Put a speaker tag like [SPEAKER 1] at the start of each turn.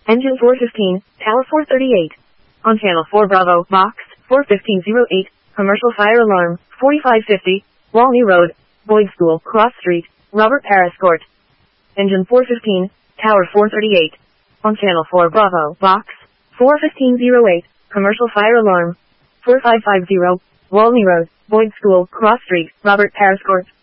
[SPEAKER 1] Engine 415, Tower 438. On Channel 4 Bravo, Box 41508, Commercial Fire Alarm, 4550, Walney Road, Boyd School, Cross Street, Robert Paris Court. Engine 415, Tower 438. On Channel 4 Bravo, Box 41508, Commercial Fire Alarm, 4550, Walney Road, Boyd School, Cross Street, Robert Paris Court.